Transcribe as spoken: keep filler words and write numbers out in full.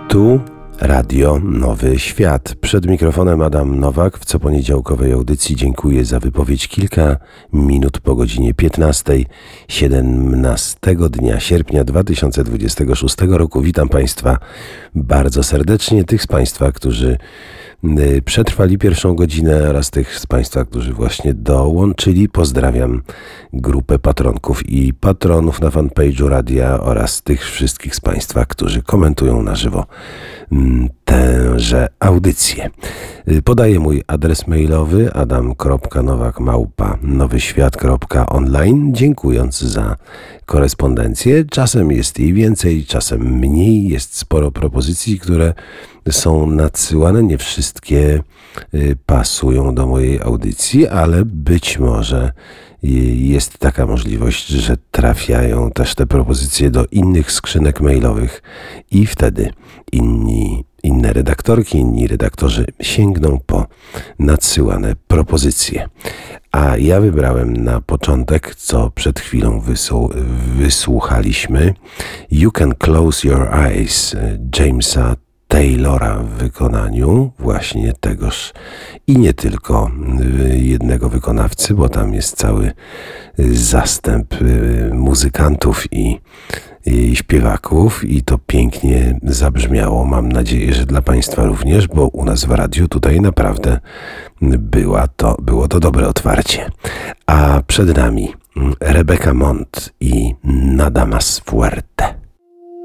Tu Radio Nowy Świat. Przed mikrofonem Adam Nowak. W coponiedziałkowej audycji dziękuję za wypowiedź kilka minut po godzinie piętnastej, siedemnastego dnia sierpnia dwa tysiące dwudziestego szóstego roku. Witam Państwa bardzo serdecznie. Tych z Państwa, którzy przetrwali pierwszą godzinę oraz tych z Państwa, którzy właśnie dołączyli. Pozdrawiam grupę patronków i patronów na fanpage'u radia oraz tych wszystkich z Państwa, którzy komentują na żywo tęże audycję. Podaję mój adres mailowy adam kropka nowak małpa nowyświat kropka online, dziękując za korespondencję. Czasem jest jej więcej, czasem mniej. Jest sporo propozycji, które są nadsyłane. Nie wszystkie pasują do mojej audycji, ale być może jest taka możliwość, że trafiają też te propozycje do innych skrzynek mailowych i wtedy inni, inne redaktorki, inni redaktorzy sięgną po nadsyłane propozycje. A ja wybrałem na początek, co przed chwilą wysłu- wysłuchaliśmy, You Can Close Your Eyes Jamesa Taylora w wykonaniu właśnie tegoż i nie tylko jednego wykonawcy, bo tam jest cały zastęp muzykantów i, i śpiewaków i to pięknie zabrzmiało. Mam nadzieję, że dla Państwa również, bo u nas w radiu tutaj naprawdę była to, było to dobre otwarcie. A przed nami Rebecca Mont i Nada Más Fuerte.